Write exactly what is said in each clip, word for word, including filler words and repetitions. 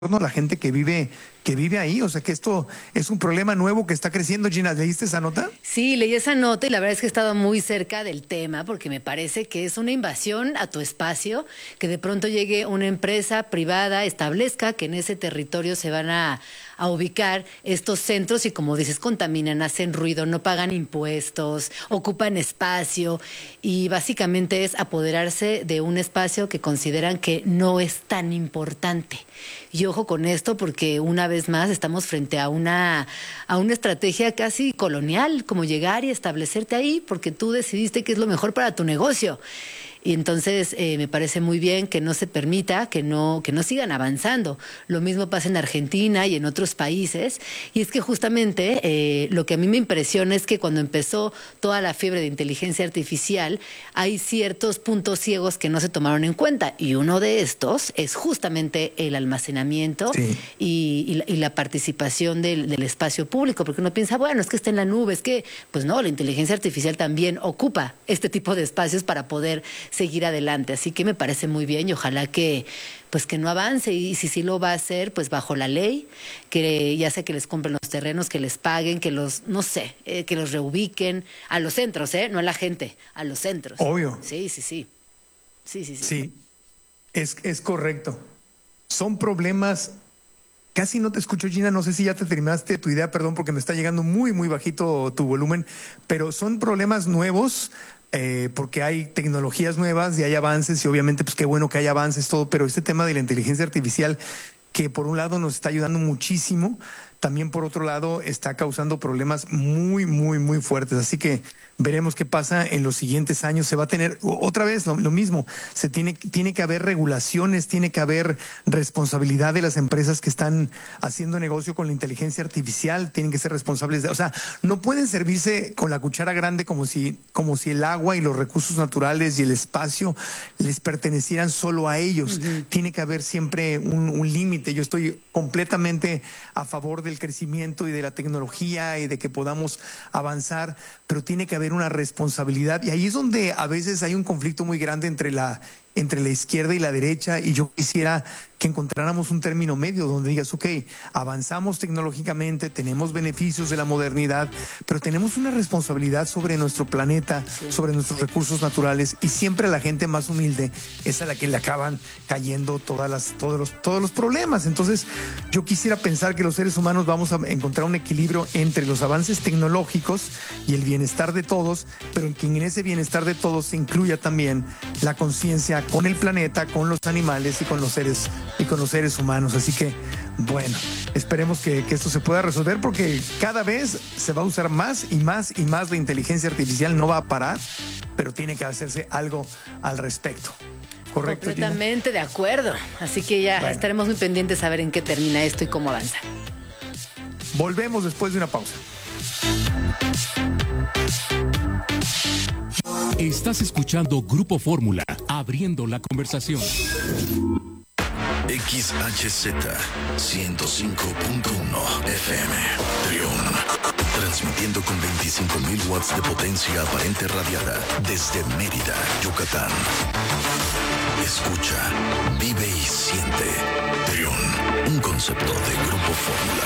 la gente que vive que vive ahí, o sea que esto es un problema nuevo que está creciendo. Gina, ¿leíste esa nota? Sí, leí esa nota y la verdad es que he estado muy cerca del tema porque me parece que es una invasión a tu espacio, que de pronto llegue una empresa privada, establezca que en ese territorio se van a, a ubicar estos centros y, como dices, contaminan, hacen ruido, no pagan impuestos, ocupan espacio y básicamente es apoderarse de un espacio que consideran que no es tan importante. Y ojo con esto porque una vez más estamos frente a una, a una estrategia casi colonial, como llegar y establecerte ahí porque tú decidiste que es lo mejor para tu negocio. Y entonces eh, me parece muy bien que no se permita, que no, que no sigan avanzando. Lo mismo pasa en Argentina y en otros países. Y es que justamente eh, lo que a mí me impresiona es que cuando empezó toda la fiebre de inteligencia artificial, hay ciertos puntos ciegos que no se tomaron en cuenta. Y uno de estos es justamente el almacenamiento sí. y, y, la, y la participación del, del espacio público. Porque uno piensa, bueno, es que está en la nube, es que, pues no, la inteligencia artificial también ocupa este tipo de espacios para poder seguir adelante, así que me parece muy bien y ojalá que pues que no avance y si sí lo va a hacer, pues bajo la ley, que ya sea que les compren los terrenos, que les paguen, que los, no sé, eh, que los reubiquen a los centros, ¿eh? No a la gente, a los centros. Obvio. Sí, sí, sí. Sí, sí, sí. Sí, es, es correcto. Son problemas. Casi no te escucho, Gina, no sé si ya te terminaste tu idea, perdón, porque me está llegando muy, muy bajito tu volumen, pero son problemas nuevos. Eh, porque hay tecnologías nuevas y hay avances y obviamente pues qué bueno que hay avances todo, pero este tema de la inteligencia artificial que por un lado nos está ayudando muchísimo, también por otro lado está causando problemas muy, muy, muy fuertes. Así que veremos qué pasa en los siguientes años. Se va a tener otra vez lo, lo mismo. Se tiene, tiene que haber regulaciones, tiene que haber responsabilidad de las empresas que están haciendo negocio con la inteligencia artificial. Tienen que ser responsables de, o sea, no pueden servirse con la cuchara grande como si, como si el agua y los recursos naturales y el espacio les pertenecieran solo a ellos. Uh-huh. Tiene que haber siempre un, un límite. Yo estoy completamente a favor del crecimiento y de la tecnología y de que podamos avanzar, pero tiene que haber una responsabilidad y ahí es donde a veces hay un conflicto muy grande entre la entre la izquierda y la derecha y yo quisiera que encontráramos un término medio donde digas, ok, avanzamos tecnológicamente, tenemos beneficios de la modernidad, pero tenemos una responsabilidad sobre nuestro planeta, sí. sobre nuestros recursos naturales y siempre la gente más humilde es a la que le acaban cayendo todas las, todos los, todos los problemas. Entonces yo quisiera pensar que los seres humanos vamos a encontrar un equilibrio entre los avances tecnológicos y el bienestar de todos, pero que en ese bienestar de todos se incluya también la conciencia con el planeta, con los animales y con los seres y con los seres humanos. Así que, bueno, esperemos que, que esto se pueda resolver porque cada vez se va a usar más y más y más la inteligencia artificial. No va a parar, pero tiene que hacerse algo al respecto. ¿Correcto, completamente Gina? De acuerdo. Así que ya bueno. estaremos muy pendientes a ver en qué termina esto y cómo avanza. Volvemos después de una pausa. Estás escuchando Grupo Fórmula, abriendo la conversación. X H Z ciento cinco punto uno F M, Trión, transmitiendo con veinticinco mil watts de potencia aparente radiada desde Mérida, Yucatán. Escucha, vive y siente. Trión, un concepto de Grupo Fórmula.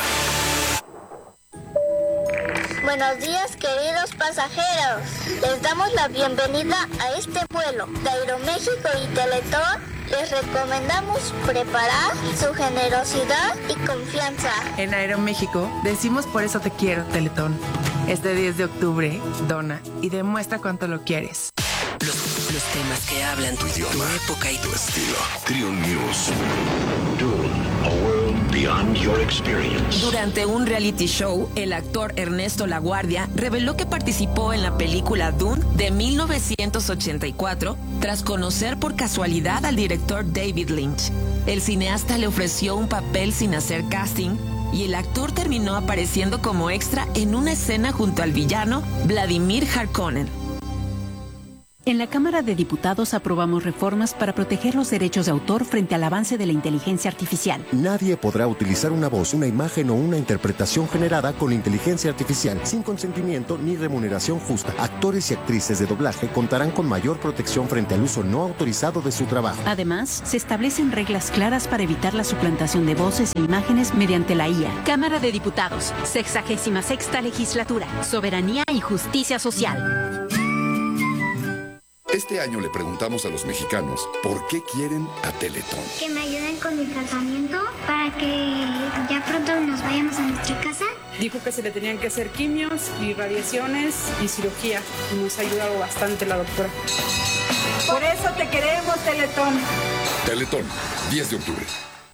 Buenos días, queridos pasajeros. Les damos la bienvenida a este vuelo de Aeroméxico y Teletón. Les recomendamos preparar su generosidad y confianza. En Aeroméxico decimos por eso te quiero, Teletón. Este diez de octubre, dona y demuestra cuánto lo quieres. Los, los temas que hablan tu idioma, tu época y tu estilo. Trión News. Dune, a world beyond your experience. Durante un reality show, el actor Ernesto Laguardia reveló que participó en la película Dune de mil novecientos ochenta y cuatro tras conocer por casualidad al director David Lynch. El cineasta le ofreció un papel sin hacer casting y el actor terminó apareciendo como extra en una escena junto al villano Vladimir Harkonnen. En la Cámara de Diputados aprobamos reformas para proteger los derechos de autor frente al avance de la inteligencia artificial. Nadie podrá utilizar una voz, una imagen o una interpretación generada con inteligencia artificial sin consentimiento ni remuneración justa. Actores y actrices de doblaje contarán con mayor protección frente al uso no autorizado de su trabajo. Además, se establecen reglas claras para evitar la suplantación de voces e imágenes mediante la I A. Cámara de Diputados, sexagésima sexta legislatura, soberanía y justicia social. Este año le preguntamos a los mexicanos por qué quieren a Teletón. Que me ayuden con mi tratamiento para que ya pronto nos vayamos a nuestra casa. Dijo que se le tenían que hacer quimios y radiaciones y cirugía. Y nos ha ayudado bastante la doctora. Por eso te queremos, Teletón. Teletón, diez de octubre.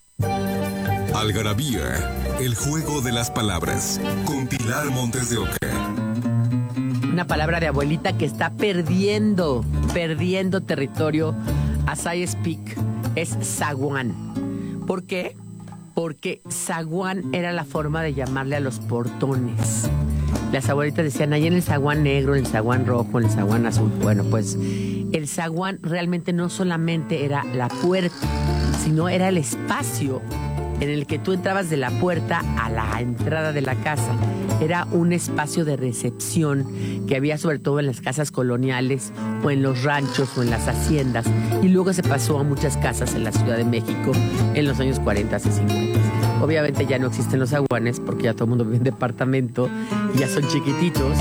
Algarabía, el juego de las palabras, con Pilar Montes de Oca. Una palabra de abuelita que está perdiendo, perdiendo territorio as I speak, es zaguán. ¿Por qué? Porque zaguán era la forma de llamarle a los portones. Las abuelitas decían, ahí en el zaguán negro, en el zaguán rojo, en el zaguán azul. Bueno, pues el zaguán realmente no solamente era la puerta, sino era el espacio en el que tú entrabas de la puerta a la entrada de la casa. Era un espacio de recepción que había sobre todo en las casas coloniales o en los ranchos o en las haciendas. Y luego se pasó a muchas casas en la Ciudad de México en los años cuarenta y cincuenta. Obviamente ya no existen los zaguanes porque ya todo el mundo vive en departamento y ya son chiquititos.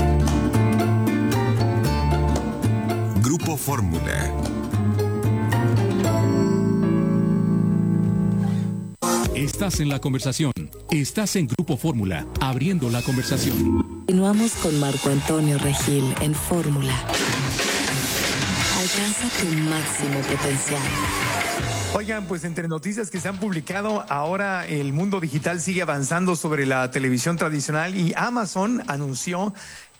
Grupo Fórmula. Estás en la conversación. Estás en Grupo Fórmula, abriendo la conversación. Continuamos con Marco Antonio Regil en Fórmula. Alcanza tu máximo potencial. Oigan, pues entre noticias que se han publicado, ahora el mundo digital sigue avanzando sobre la televisión tradicional y Amazon anunció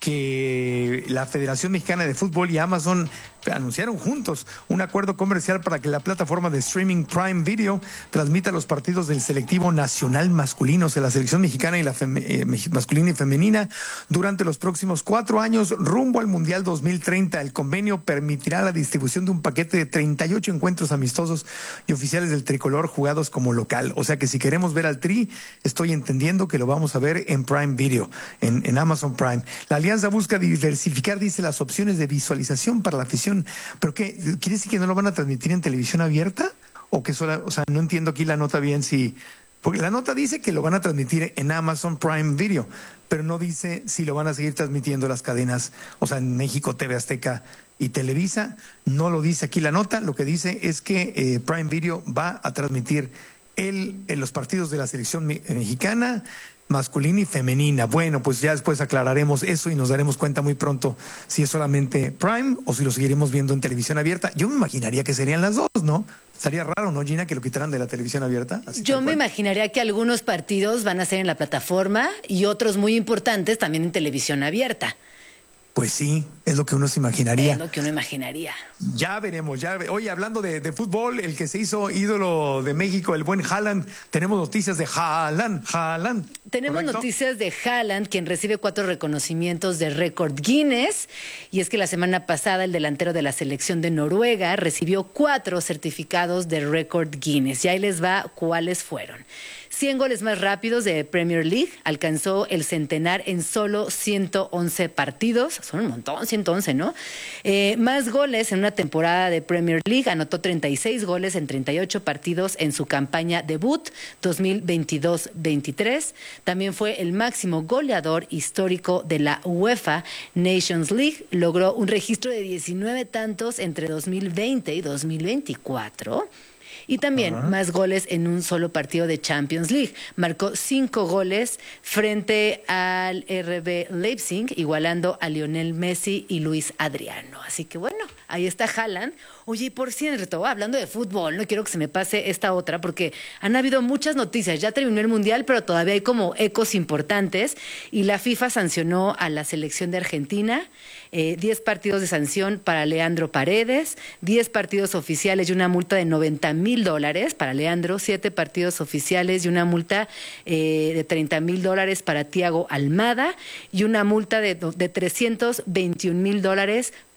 que la Federación Mexicana de Fútbol y Amazon anunciaron juntos un acuerdo comercial para que la plataforma de streaming Prime Video transmita los partidos del selectivo nacional masculino de la selección mexicana y la eh, masculina y femenina durante los próximos cuatro años rumbo al Mundial dos mil treinta. El convenio permitirá la distribución de un paquete de treinta y ocho encuentros amistosos y oficiales del tricolor jugados como local. O sea que si queremos ver al Tri, estoy entendiendo que lo vamos a ver en Prime Video, en, en Amazon Prime. La alianza busca diversificar, dice, las opciones de visualización para la afición. ¿Pero qué? ¿Quiere decir que no lo van a transmitir en televisión abierta? O que solo, o sea, no entiendo aquí la nota bien si... Porque la nota dice que lo van a transmitir en Amazon Prime Video, pero no dice si lo van a seguir transmitiendo las cadenas, o sea, en México, T V Azteca y Televisa. No lo dice aquí la nota, lo que dice es que eh, Prime Video va a transmitir el, en los partidos de la selección me- mexicana, masculina y femenina. Bueno, pues ya después aclararemos eso y nos daremos cuenta muy pronto si es solamente Prime o si lo seguiremos viendo en televisión abierta. Yo me imaginaría que serían las dos, ¿no? Estaría raro, ¿no, Gina, que lo quitaran de la televisión abierta? Así Yo me imaginaría que algunos partidos van a ser en la plataforma y otros muy importantes también en televisión abierta. Pues sí, es lo que uno se imaginaría. Es lo que uno imaginaría. Ya veremos, ya. Ve- Oye, hablando de, de fútbol, el que se hizo ídolo de México, el buen Haaland, tenemos noticias de Haaland, Haaland. Tenemos ¿correcto? noticias de Haaland, quien recibe cuatro reconocimientos de récord Guinness. Y es que la semana pasada el delantero de la selección de Noruega recibió cuatro certificados de récord Guinness. Y ahí les va cuáles fueron. cien goles más rápidos de Premier League, alcanzó el centenar en solo ciento once partidos, son un montón, ciento once, ¿no? Eh, más goles en una temporada de Premier League, anotó treinta y seis goles en treinta y ocho partidos en su campaña debut dos mil veintidós veintitrés. También fue el máximo goleador histórico de la UEFA Nations League, logró un registro de diecinueve tantos entre dos mil veinte y dos mil veinticuatro. Y también uh-huh. más goles en un solo partido de Champions League. Marcó cinco goles frente al R B Leipzig, igualando a Lionel Messi y Luis Adriano. Así que bueno, ahí está Haaland. Oye, y por cierto, hablando de fútbol, no quiero que se me pase esta otra, porque han habido muchas noticias. Ya terminó el Mundial, pero todavía hay como ecos importantes. Y la FIFA sancionó a la selección de Argentina. Eh, diez partidos de sanción para Leandro Paredes, diez partidos oficiales y una multa de noventa mil dólares para Leandro, siete partidos oficiales y una multa eh, de treinta mil dólares para Thiago Almada y una multa de, de trescientos veintiún mil dólares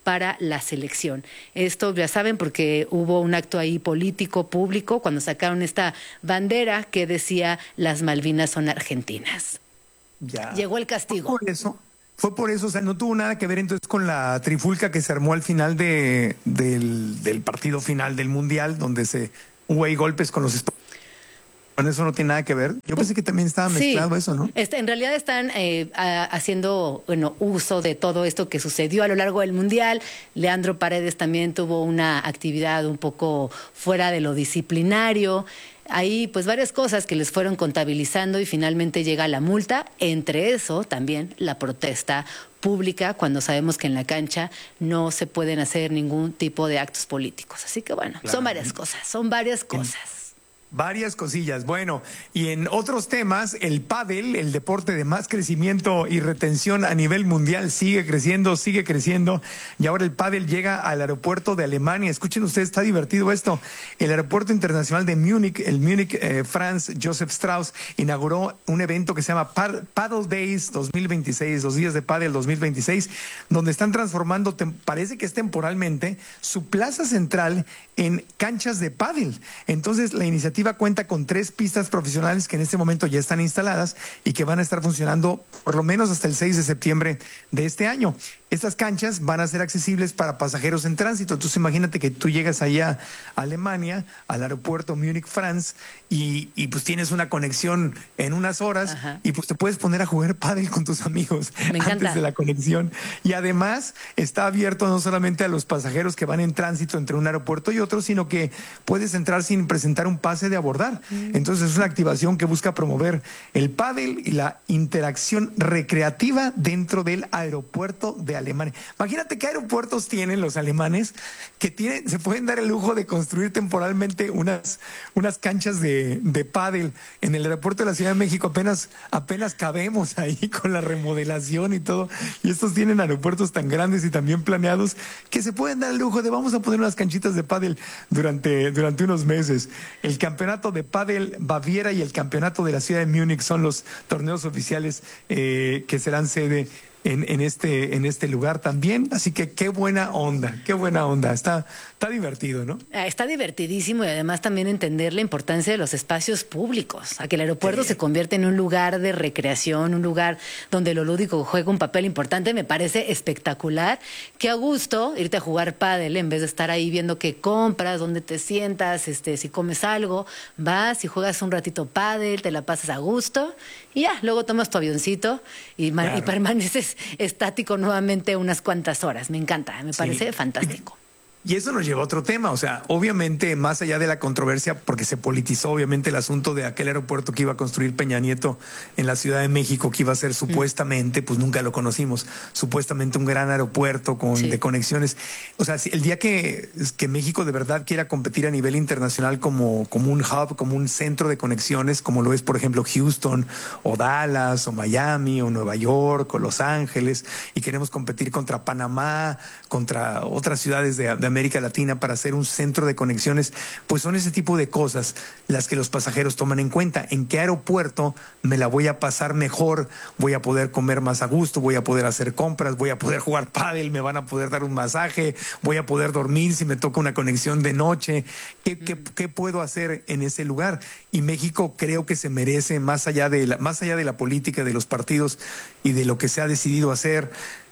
para la selección. Esto ya saben porque hubo un acto ahí político, público, cuando sacaron esta bandera que decía las Malvinas son argentinas. Ya. Llegó el castigo. Fue por eso, fue por eso, o sea, no tuvo nada que ver entonces con la trifulca que se armó al final de, del, del partido final del Mundial, donde se hubo ahí golpes con los españoles. Con eso no tiene nada que ver. Yo pensé que también estaba mezclado sí, eso, ¿no? Este, en realidad están eh, a, haciendo bueno, uso de todo esto que sucedió a lo largo del Mundial. Leandro Paredes también tuvo una actividad un poco fuera de lo disciplinario. Hay pues varias cosas que les fueron contabilizando y finalmente llega la multa. Entre eso también la protesta pública, cuando sabemos que en la cancha no se pueden hacer ningún tipo de actos políticos. Así que bueno, claro. son varias cosas, son varias cosas. Varias cosillas. Bueno, y en otros temas, el pádel, el deporte de más crecimiento y retención a nivel mundial, sigue creciendo, sigue creciendo. Y ahora el pádel llega al aeropuerto de Alemania. Escuchen ustedes, está divertido esto. El aeropuerto internacional de Múnich, el Munich eh, Franz Josef Strauss, inauguró un evento que se llama Paddle Days dos mil veintiséis, los días de pádel dos mil veintiséis, donde están transformando, parece que es temporalmente, su plaza central en canchas de pádel. Entonces, la iniciativa cuenta con tres pistas profesionales que en este momento ya están instaladas y que van a estar funcionando por lo menos hasta el seis de septiembre de este año. Estas canchas van a ser accesibles para pasajeros en tránsito. Entonces imagínate que tú llegas allá a Alemania, al aeropuerto Múnich Franz, y, y pues tienes una conexión en unas horas. Ajá. Y pues te puedes poner a jugar pádel con tus amigos antes de la conexión. Y además está abierto no solamente a los pasajeros que van en tránsito entre un aeropuerto y otro, sino que puedes entrar sin presentar un pase de abordar. Mm. Entonces es una activación que busca promover el pádel y la interacción recreativa dentro del aeropuerto de Alemania. Imagínate qué aeropuertos tienen los alemanes que tienen, se pueden dar el lujo de construir temporalmente unas, unas canchas de, de pádel. En el aeropuerto de la Ciudad de México apenas, apenas cabemos ahí con la remodelación y todo. Y estos tienen aeropuertos tan grandes y tan bien planeados que se pueden dar el lujo de vamos a poner unas canchitas de pádel durante, durante unos meses. El campeonato de pádel Baviera y el campeonato de la Ciudad de Múnich son los torneos oficiales eh, que serán sede En, en este en este lugar también, así que qué buena onda, qué buena onda, está está divertido, ¿no? Está divertidísimo y además también entender la importancia de los espacios públicos, a que el aeropuerto sí. se convierte en un lugar de recreación, un lugar donde lo lúdico juega un papel importante, me parece espectacular, qué a gusto irte a jugar pádel en vez de estar ahí viendo qué compras, dónde te sientas, este, si comes algo, vas y juegas un ratito pádel, te la pasas a gusto y ya, luego tomas tu avioncito y, claro. y permaneces estático nuevamente unas cuantas horas. Me encanta, me parece sí. fantástico. Y eso nos lleva a otro tema, o sea, obviamente más allá de la controversia, porque se politizó obviamente el asunto de aquel aeropuerto que iba a construir Peña Nieto en la Ciudad de México, que iba a ser supuestamente, pues nunca lo conocimos, supuestamente un gran aeropuerto con sí. de conexiones. O sea, si el día que, que México de verdad quiera competir a nivel internacional como, como un hub, como un centro de conexiones, como lo es por ejemplo Houston o Dallas o Miami o Nueva York o Los Ángeles, y queremos competir contra Panamá, contra otras ciudades de, de América Latina para ser un centro de conexiones, pues son ese tipo de cosas las que los pasajeros toman en cuenta. ¿En qué aeropuerto me la voy a pasar mejor? Voy a poder comer más a gusto, voy a poder hacer compras, voy a poder jugar pádel, me van a poder dar un masaje, voy a poder dormir si me toca una conexión de noche. ¿Qué, qué, qué puedo hacer en ese lugar? Y México creo que se merece, más allá de la, más allá de la política, de los partidos y de lo que se ha decidido hacer,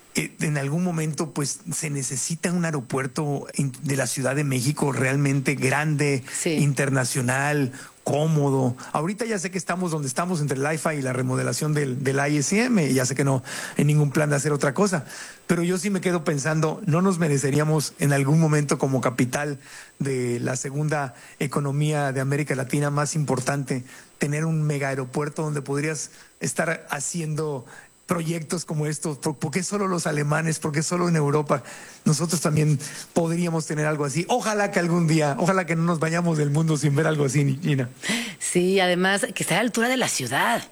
en algún momento pues se necesita un aeropuerto de la Ciudad de México realmente grande, sí. internacional, cómodo. Ahorita ya sé que estamos donde estamos entre el I F A y la remodelación del, del I S M, y ya sé que no hay ningún plan de hacer otra cosa, pero yo sí me quedo pensando, ¿no nos mereceríamos en algún momento como capital de la segunda economía de América Latina más importante tener un mega aeropuerto donde podrías estar haciendo proyectos como estos? ¿Por qué solo los alemanes? ¿Por qué solo en Europa? Nosotros también podríamos tener algo así. Ojalá que algún día, ojalá que no nos vayamos del mundo sin ver algo así, Gina. Sí, además que esté a la altura de la ciudad.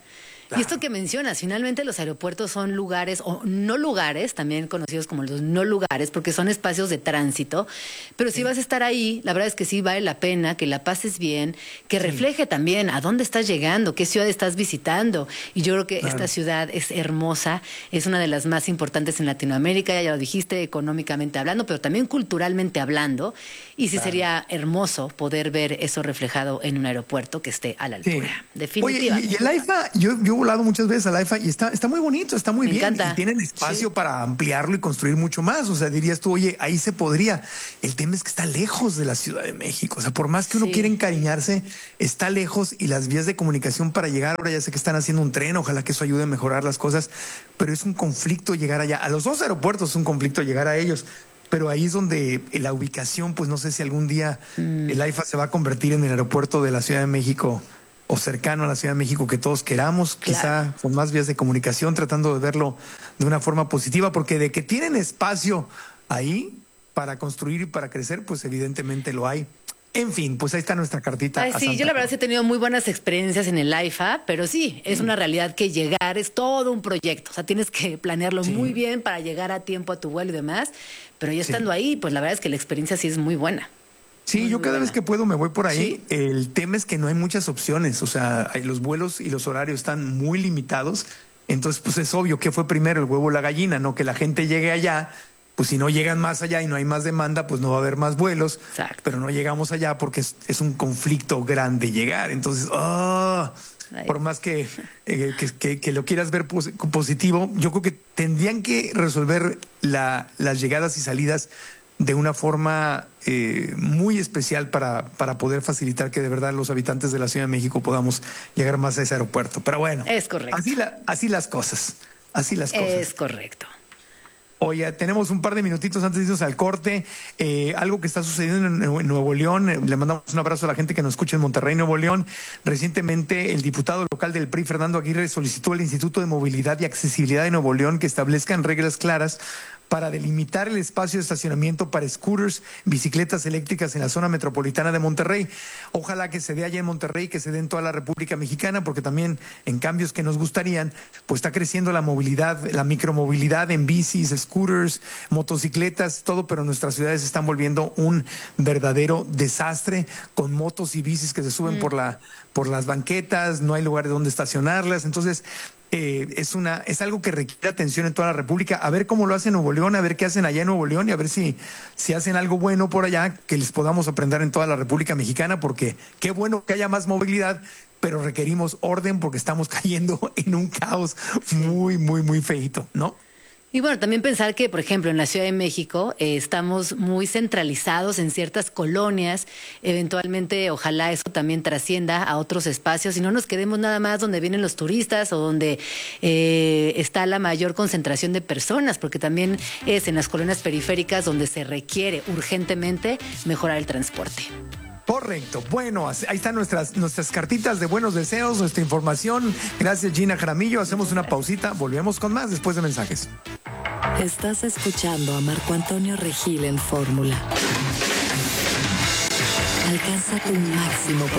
Y esto que mencionas, finalmente los aeropuertos son lugares o no lugares, también conocidos como los no lugares, porque son espacios de tránsito, pero si vas a estar ahí, la verdad es que sí vale la pena que la pases bien, que refleje también a dónde estás llegando, qué ciudad estás visitando. Y yo creo que claro. esta ciudad es hermosa, es una de las más importantes en Latinoamérica, ya lo dijiste, económicamente hablando, pero también culturalmente hablando, y sí claro. sería hermoso poder ver eso reflejado en un aeropuerto que esté a la altura, sí. definitivamente. Oye, y, y el AIFA, yo, yo he volado muchas veces al AIFA y está, está muy bonito, está muy Me bien. encanta. Y tienen espacio sí. para ampliarlo y construir mucho más. O sea, dirías tú, oye, ahí se podría. El tema es que está lejos de la Ciudad de México. O sea, por más que uno sí. quiera encariñarse, está lejos y las vías de comunicación para llegar, ahora ya sé que están haciendo un tren, ojalá que eso ayude a mejorar las cosas, pero es un conflicto llegar allá. A los dos aeropuertos es un conflicto llegar a ellos. Pero ahí es donde la ubicación, pues no sé si algún día mm. el AIFA se va a convertir en el aeropuerto de la Ciudad de México o cercano a la Ciudad de México que todos queramos, claro. quizá con más vías de comunicación, tratando de verlo de una forma positiva, porque de que tienen espacio ahí para construir y para crecer, pues evidentemente lo hay. En fin, pues ahí está nuestra cartita. Ay, sí, yo la verdad sí he tenido muy buenas experiencias en el AIFA, pero sí, es mm. una realidad que llegar es todo un proyecto. O sea, tienes que planearlo sí. muy bien para llegar a tiempo a tu vuelo y demás. Pero ya estando sí. ahí, pues la verdad es que la experiencia sí es muy buena. Sí, muy, yo muy cada buena. vez que puedo me voy por ahí. Sí. El tema es que no hay muchas opciones. O sea, hay los vuelos y los horarios están muy limitados. Entonces, pues es obvio que fue primero el huevo o la gallina, ¿no? Que la gente llegue allá. Pues si no llegan más allá y no hay más demanda, pues no va a haber más vuelos. Exacto. Pero no llegamos allá porque es, es un conflicto grande llegar. Entonces, oh, por más que, eh, que, que, que lo quieras ver pos positivo, yo creo que tendrían que resolver la, las llegadas y salidas de una forma eh, muy especial para, para poder facilitar que de verdad los habitantes de la Ciudad de México podamos llegar más a ese aeropuerto. Pero bueno, es correcto. Así, la, así las cosas. Así las cosas. Es correcto. Oye, tenemos un par de minutitos antes de irnos al corte. Eh, algo que está sucediendo en, en Nuevo León. Eh, le mandamos un abrazo a la gente que nos escucha en Monterrey, Nuevo León. Recientemente, el diputado local del P R I, Fernando Aguirre, solicitó al Instituto de Movilidad y Accesibilidad de Nuevo León que establezcan reglas claras para delimitar el espacio de estacionamiento para scooters, bicicletas eléctricas en la zona metropolitana de Monterrey. Ojalá que se dé allá en Monterrey, que se dé en toda la República Mexicana, porque también en cambios que nos gustarían, pues está creciendo la movilidad, la micromovilidad en bicis, scooters, motocicletas, todo, pero nuestras ciudades se están volviendo un verdadero desastre con motos y bicis que se suben mm. por la, por las banquetas, no hay lugar donde estacionarlas. Entonces, Eh, es una es algo que requiere atención en toda la República, a ver cómo lo hace Nuevo León, a ver qué hacen allá en Nuevo León y a ver si, si hacen algo bueno por allá que les podamos aprender en toda la República Mexicana, porque qué bueno que haya más movilidad, pero requerimos orden porque estamos cayendo en un caos muy, muy, muy feíto, ¿no? Y bueno, también pensar que, por ejemplo, en la Ciudad de México eh, estamos muy centralizados en ciertas colonias. Eventualmente, ojalá eso también trascienda a otros espacios y no nos quedemos nada más donde vienen los turistas o donde eh, está la mayor concentración de personas, porque también es en las colonias periféricas donde se requiere urgentemente mejorar el transporte. Correcto. Bueno, ahí están nuestras, nuestras cartitas de buenos deseos, nuestra información. Gracias, Gina Jaramillo. Hacemos una pausita. Volvemos con más después de mensajes. Estás escuchando a Marco Antonio Regil en Fórmula. Alcanza tu máximo potencial.